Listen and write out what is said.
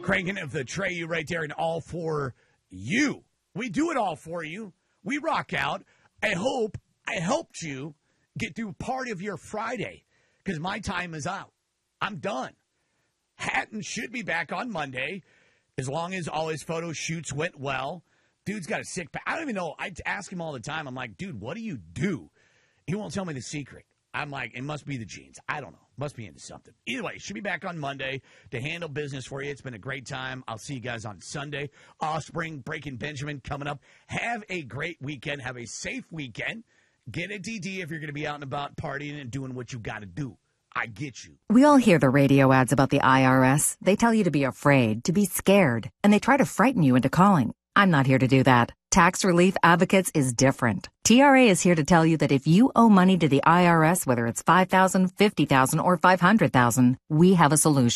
Cranking of the Treyu right there and all for you. We do it all for you. We rock out. I hope I helped you get through part of your Friday because my time is out. I'm done. Hatton should be back on Monday as long as all his photo shoots went well. Dude's got a sick back. I don't even know. I ask him all the time. I'm like, dude, what do you do? He won't tell me the secret. I'm like, it must be the genes. I don't know. Must be into something. Either way, should be back on Monday to handle business for you. It's been a great time. I'll see you guys on Sunday. Offspring, Breaking Benjamin coming up. Have a great weekend. Have a safe weekend. Get a DD if you're going to be out and about partying and doing what you got to do. I get you. We all hear the radio ads about the IRS. They tell you to be afraid, to be scared, and they try to frighten you into calling. I'm not here to do that. Tax Relief Advocates is different. TRA is here to tell you that if you owe money to the IRS, whether it's $5,000, $50,000, or $500,000, we have a solution.